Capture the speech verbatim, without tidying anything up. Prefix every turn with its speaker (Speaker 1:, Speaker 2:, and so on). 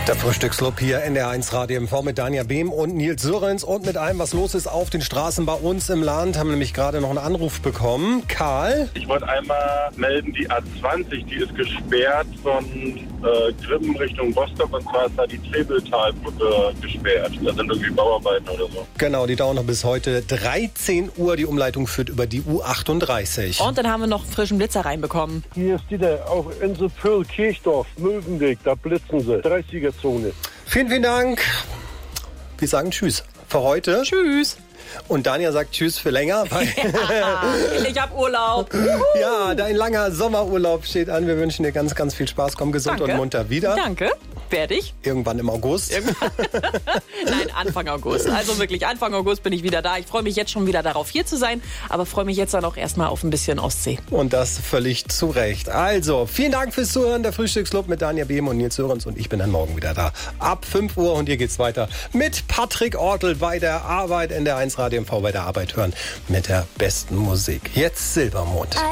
Speaker 1: Der Frühstücksclub hier in der eins Radio M V mit Dania Behm und Nils Sörens und mit allem, was los ist auf den Straßen bei uns im Land. Haben nämlich gerade noch einen Anruf bekommen. Karl?
Speaker 2: Ich wollte einmal melden, die A zwanzig, die ist gesperrt von äh, Grimmen Richtung Rostock, und zwar ist da die Trebeltalbrücke gesperrt. Da sind irgendwie Bauarbeiten oder so.
Speaker 1: Genau, die dauern noch bis heute dreizehn Uhr. Die Umleitung führt über die U achtunddreißig.
Speaker 3: Und dann haben wir noch einen frischen Blitzer reinbekommen.
Speaker 4: Hier ist die da, auch Insel Pöhl, Kirchdorf, Möwenweg, da blitzen sie. dreißiger Zone.
Speaker 1: Vielen, vielen Dank. Wir sagen Tschüss für heute.
Speaker 3: Tschüss.
Speaker 1: Und Dania sagt Tschüss für länger. Weil
Speaker 3: Ja, ich hab Urlaub.
Speaker 1: ja, dein langer Sommerurlaub steht an. Wir wünschen dir ganz, ganz viel Spaß. Komm gesund
Speaker 3: Danke.
Speaker 1: und munter wieder.
Speaker 3: Danke. Werde ich.
Speaker 1: Irgendwann im August.
Speaker 3: Nein, Anfang August. Also wirklich, Anfang August bin ich wieder da. Ich freue mich jetzt schon wieder darauf, hier zu sein. Aber freue mich jetzt dann auch erstmal auf ein bisschen Ostsee.
Speaker 1: Und das völlig zu Recht. Also, vielen Dank fürs Zuhören. Der Frühstücksclub mit Dania Behm und Nils Sörens. Und ich bin dann morgen wieder da. Ab fünf Uhr. Und hier geht's weiter mit Patrick Ortel bei der Arbeit in der eins Radio M V bei der Arbeit hören. Mit der besten Musik. Jetzt Silbermond.